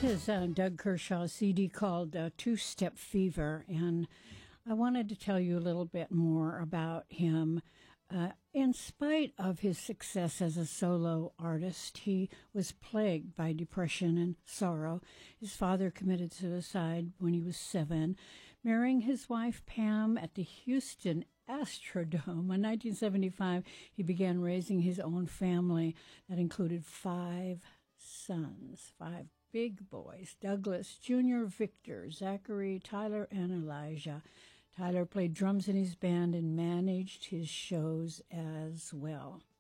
is Doug Kershaw's CD called Two-Step Fever, and I wanted to tell you a little bit more about him. In spite of his success as a solo artist, he was plagued by depression and sorrow. His father committed suicide when he was 7, marrying his wife Pam at the Houston Astrodome. In 1975, he began raising his own family that included 5 sons, 5 big boys: Douglas Jr., Victor, Zachary, Tyler, and Elijah. Tyler played drums in his band and managed his shows as well.